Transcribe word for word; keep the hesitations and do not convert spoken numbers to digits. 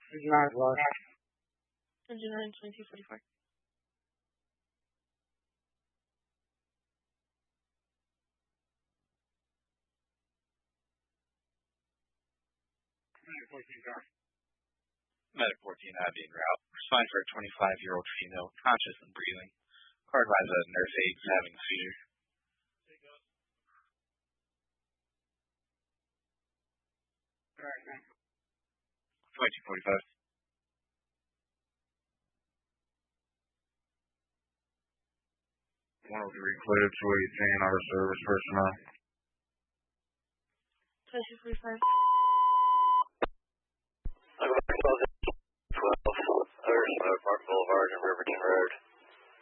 Not lost. Engine nine twenty-two forty-four. Medic fourteen Abbey en route. Respond for a twenty-five-year-old female, conscious and breathing. Card lines a nurse aide having a seizure. twenty-two forty-five. one oh three cleared, two eighteen, out of service personnel. twenty-two forty-five. I'm going to twelve, Others, Park Boulevard and Riverton Road.